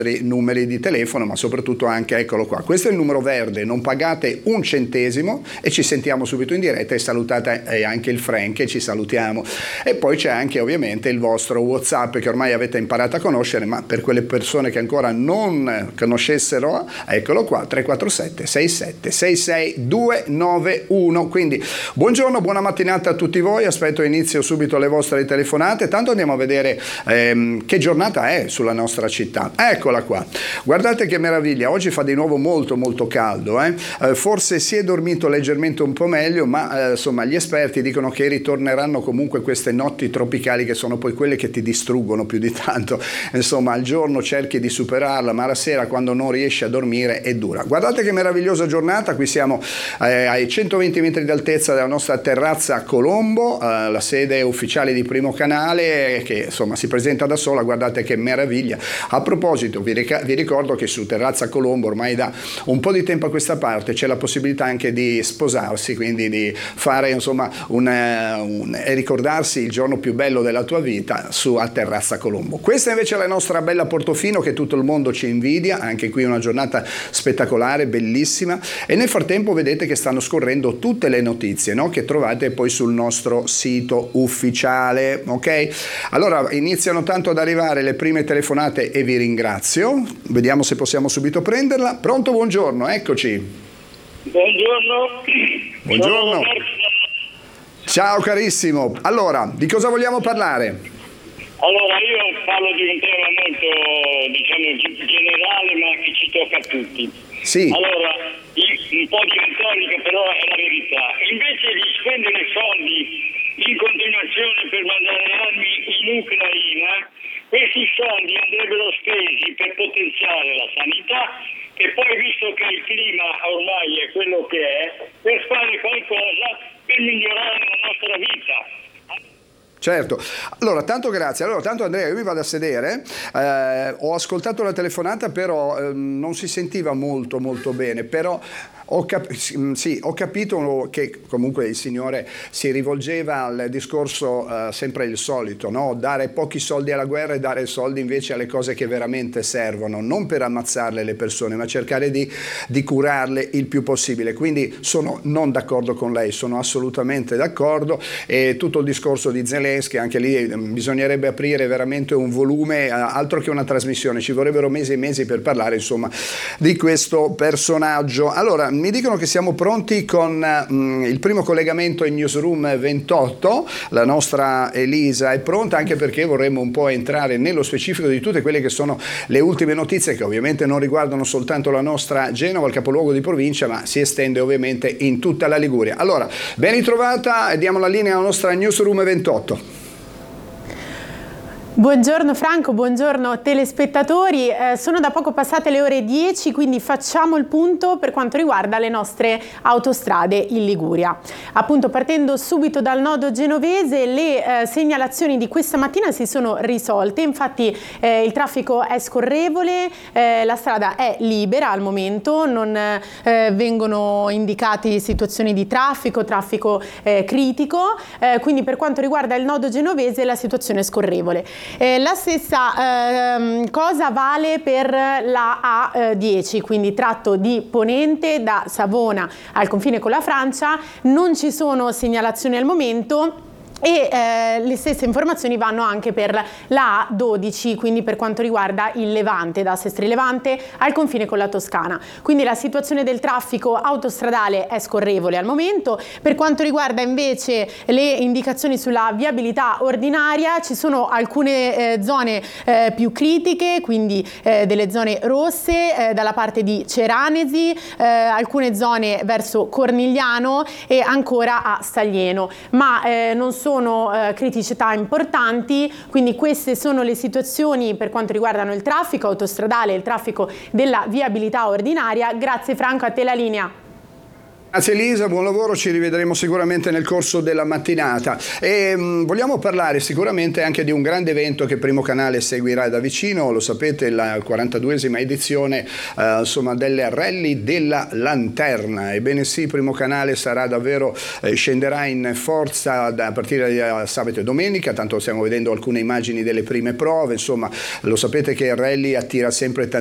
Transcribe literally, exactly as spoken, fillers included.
numeri di telefono, ma soprattutto anche, eccolo qua, questo è il numero verde, non pagate un centesimo e ci sentiamo subito in diretta. E salutate anche il Frank, e ci salutiamo. E poi c'è anche ovviamente il vostro WhatsApp, che ormai avete imparato a conoscere, ma per quelle persone che ancora non conoscessero, eccolo qua, tre quattro sette sei sette sei sei due nove uno. Quindi buongiorno, buona mattinata a tutti voi. Aspetto inizio subito le vostre telefonate, tanto andiamo a vedere ehm, che giornata è sulla nostra città. Ecco qua, guardate che meraviglia, oggi fa di nuovo molto molto caldo, eh? Eh, forse si è dormito leggermente un po' meglio, ma eh, insomma gli esperti dicono che ritorneranno comunque queste notti tropicali, che sono poi quelle che ti distruggono più di tanto. Insomma, al giorno cerchi di superarla, ma la sera, quando non riesci a dormire, è dura. Guardate che meravigliosa giornata, qui siamo eh, ai centoventi metri di altezza della nostra terrazza a Colombo, eh, la sede ufficiale di Primo Canale, che insomma si presenta da sola. Guardate che meraviglia. A proposito, Vi, ric- vi ricordo che su Terrazza Colombo ormai da un po' di tempo a questa parte c'è la possibilità anche di sposarsi, quindi di fare insomma un, un, e ricordarsi il giorno più bello della tua vita su a Terrazza Colombo. Questa invece è la nostra bella Portofino, che tutto il mondo ci invidia, anche qui una giornata spettacolare, bellissima. E nel frattempo vedete che stanno scorrendo tutte le notizie, no? Che trovate poi sul nostro sito ufficiale, ok? Allora iniziano tanto ad arrivare le prime telefonate e vi ringrazio. Vediamo se possiamo subito prenderla. Pronto, buongiorno, eccoci. Buongiorno. Buongiorno. Ciao carissimo. Allora, di cosa vogliamo parlare? Allora, io parlo di un tema molto, diciamo, generale, ma che ci tocca a tutti. Sì. Allora, un po' di retorica, però è la verità. Invece di spendere soldi in continuazione per mandare armi in Ucraina, questi soldi andrebbero spesi per potenziare la sanità, e poi, visto che il clima ormai è quello che è, per fare qualcosa per migliorare la nostra vita. Certo, allora tanto grazie. Allora tanto Andrea, io mi vado a sedere, eh, ho ascoltato la telefonata, però eh, non si sentiva molto molto bene, però ho, cap- sì, ho capito che comunque il signore si rivolgeva al discorso eh, sempre il solito, no? Dare pochi soldi alla guerra e dare soldi invece alle cose che veramente servono, non per ammazzarle le persone, ma cercare di, di curarle il più possibile. Quindi sono non d'accordo con lei, sono assolutamente d'accordo. E tutto il discorso di Zelensky, anche lì bisognerebbe aprire veramente un volume, altro che una trasmissione, ci vorrebbero mesi e mesi per parlare insomma di questo personaggio. Allora, mi dicono che siamo pronti con mh, il primo collegamento in Newsroom ventotto, la nostra Elisa è pronta, anche perché vorremmo un po' entrare nello specifico di tutte quelle che sono le ultime notizie, che ovviamente non riguardano soltanto la nostra Genova, il capoluogo di provincia, ma si estende ovviamente in tutta la Liguria. Allora, ben ritrovata, diamo la linea alla nostra Newsroom ventotto. Buongiorno Franco, buongiorno telespettatori, eh, sono da poco passate le ore dieci, quindi facciamo il punto per quanto riguarda le nostre autostrade in Liguria. Appunto, partendo subito dal nodo genovese, le eh, segnalazioni di questa mattina si sono risolte, infatti eh, il traffico è scorrevole, eh, la strada è libera al momento, non eh, vengono indicati situazioni di traffico, traffico eh, critico, eh, quindi per quanto riguarda il nodo genovese la situazione è scorrevole. Eh, la stessa eh, cosa vale per la A dieci, quindi tratto di Ponente da Savona al confine con la Francia. Non ci sono segnalazioni al momento. E eh, le stesse informazioni vanno anche per la A dodici, quindi per quanto riguarda il Levante, da Sestri Levante al confine con la Toscana. Quindi la situazione del traffico autostradale è scorrevole al momento. Per quanto riguarda invece le indicazioni sulla viabilità ordinaria, ci sono alcune eh, zone eh, più critiche, quindi eh, delle zone rosse eh, dalla parte di Ceranesi, eh, alcune zone verso Cornigliano e ancora a Staglieno, ma eh, non sono sono eh, criticità importanti, quindi queste sono le situazioni per quanto riguardano il traffico autostradale e il traffico della viabilità ordinaria. Grazie Franco, a te la linea. Grazie Elisa, buon lavoro, ci rivedremo sicuramente nel corso della mattinata e mh, vogliamo parlare sicuramente anche di un grande evento che Primo Canale seguirà da vicino, lo sapete, la quarantaduesima edizione eh, insomma del Rally della Lanterna. Ebbene sì, Primo Canale sarà davvero, eh, scenderà in forza da, a partire da sabato e domenica, tanto stiamo vedendo alcune immagini delle prime prove, insomma lo sapete che il rally attira sempre tantissimo